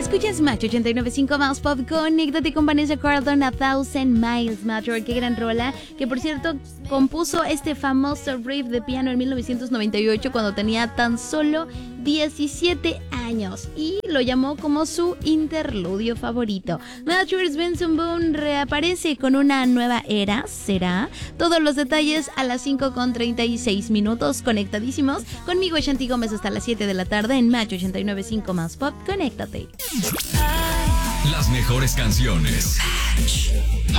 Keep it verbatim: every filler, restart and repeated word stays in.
Escuchas Match ochenta y nueve punto cinco más Pop. Conéctate con Vanessa Carlton, A Thousand Miles Matter. Qué gran rola, que por cierto compuso este famoso riff de piano en mil novecientos noventa y ocho cuando tenía tan solo diecisiete años y lo llamó como su interludio favorito. Matthews Benson Boone reaparece con una nueva era, ¿será? Todos los detalles a las cinco con treinta y seis minutos, conectadísimos conmigo, Shanti Gómez, hasta las siete de la tarde en Match ochenta y nueve punto cinco más Pop. Conéctate. Las mejores canciones.